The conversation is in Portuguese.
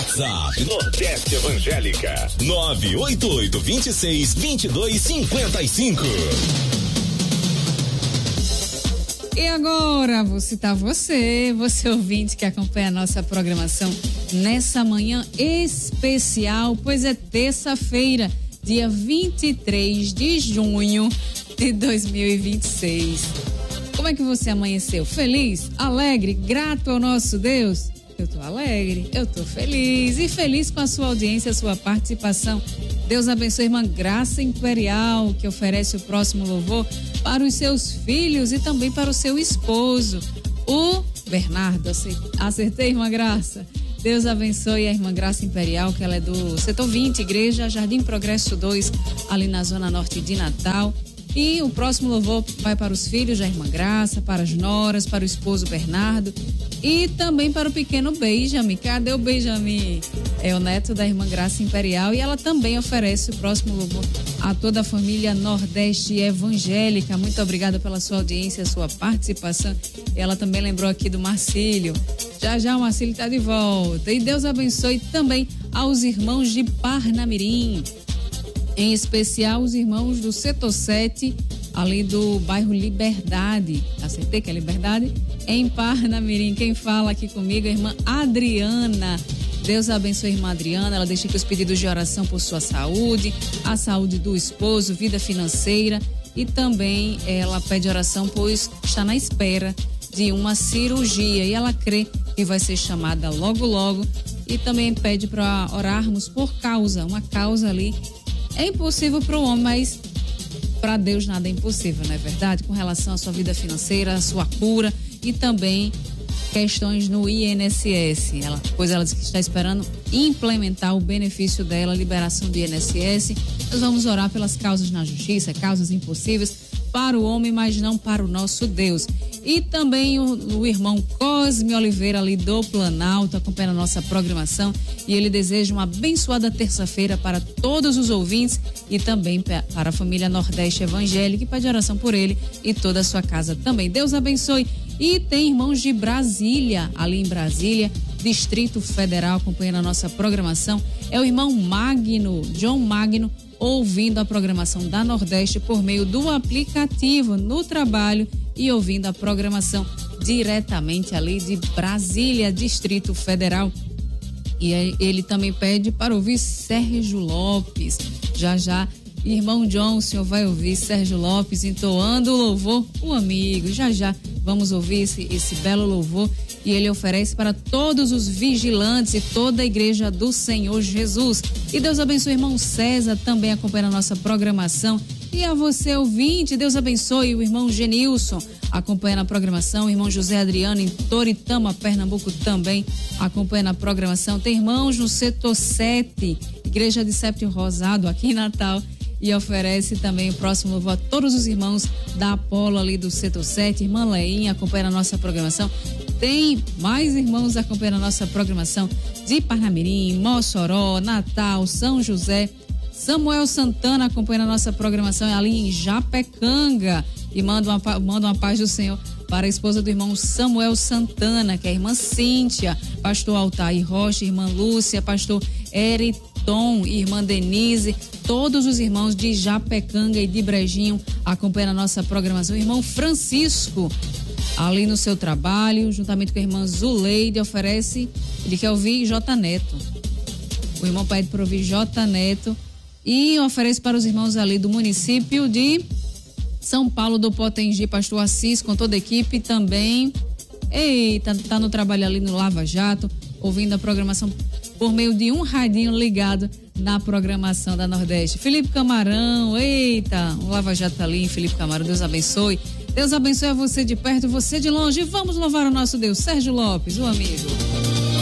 WhatsApp Nordeste Evangélica 988262255. E agora, vou citar você ouvinte que acompanha a nossa programação nessa manhã especial, pois é terça-feira, dia 23 de junho de 2026. Como é que você amanheceu? Feliz, alegre, grato ao nosso Deus? Eu tô alegre, eu tô feliz e feliz com a sua audiência, a sua participação. Deus abençoe a irmã Graça Imperial, que oferece o próximo louvor para os seus filhos e também para o seu esposo, o Bernardo. Acertei, irmã Graça? Deus abençoe a irmã Graça Imperial, que ela é do setor 20, Igreja Jardim Progresso 2, ali na zona norte de Natal. E o próximo louvor vai para os filhos da irmã Graça, para as noras, para o esposo Bernardo e também para o pequeno Benjamin. Cadê o Benjamin? É o neto da irmã Graça Imperial, e ela também oferece o próximo louvor a toda a família Nordeste Evangélica. Muito obrigada pela sua audiência, sua participação. Ela também lembrou aqui do Marcílio. Já o Marcílio está de volta. E Deus abençoe também aos irmãos de Parnamirim, em especial os irmãos do setor 7, ali do bairro Liberdade. Acertei que é Liberdade? Em Parnamirim. Quem fala aqui comigo é a irmã Adriana. Deus abençoe a irmã Adriana. Ela deixa aqui os pedidos de oração por sua saúde, a saúde do esposo, vida financeira, e também ela pede oração, pois está na espera de uma cirurgia e ela crê que vai ser chamada logo logo, e também pede para orarmos por uma causa ali. É impossível para o homem, mas para Deus nada é impossível, não é verdade? Com relação à sua vida financeira, à sua cura e também questões no INSS. Pois ela diz que está esperando implementar o benefício dela, liberação do INSS. Nós vamos orar pelas causas na justiça, causas impossíveis para o homem, mas não para o nosso Deus. E também o irmão Cosme Oliveira, ali do Planalto, acompanha a nossa programação, e ele deseja uma abençoada terça-feira para todos os ouvintes e também para a família Nordeste Evangélica, e pede oração por ele e toda a sua casa também. Deus abençoe. E tem irmãos de Brasília, ali em Brasília, Distrito Federal, acompanhando a nossa programação. É o irmão Magno, John Magno, ouvindo a programação da Nordeste por meio do aplicativo no trabalho e ouvindo a programação diretamente ali de Brasília, Distrito Federal. E ele também pede para ouvir Sérgio Lopes. Já, irmão John, o senhor vai ouvir Sérgio Lopes entoando o louvor, o amigo. Já vamos ouvir esse belo louvor, e ele oferece para todos os vigilantes e toda a igreja do Senhor Jesus. E Deus abençoe o irmão César, também acompanha a nossa programação. E a você, ouvinte, Deus abençoe o irmão Genilson, acompanha a programação. O irmão José Adriano, em Toritama, Pernambuco, também acompanha a programação. Tem irmãos no setor 7, Igreja de Séptimo Rosado, aqui em Natal, e oferece também o próximo louvor a todos os irmãos da Apolo ali do setor 7, irmã Leinha acompanha a nossa programação. Tem mais irmãos acompanhando a nossa programação de Parnamirim, Mossoró, Natal, São José. Samuel Santana acompanhando a nossa programação ali em Japecanga, e manda uma paz do Senhor para a esposa do irmão Samuel Santana, que é a irmã Cíntia, pastor Altair Rocha, irmã Lúcia, pastor Eriton, irmã Denise, todos os irmãos de Japecanga e de Brejinho acompanhando a nossa programação. O irmão Francisco, ali no seu trabalho, juntamente com a irmã Zuleide, ele quer ouvir J Neto. O irmão pede para ouvir J Neto, e oferece para os irmãos ali do município de São Paulo do Potengi, pastor Assis, com toda a equipe também. Eita, tá no trabalho ali no Lava Jato, ouvindo a programação por meio de um radinho ligado na programação da Nordeste. Felipe Camarão, eita, o Lava Jato tá ali, Felipe Camarão, Deus abençoe. Deus abençoe a você de perto, você de longe. Vamos louvar o nosso Deus. Sérgio Lopes, o amigo.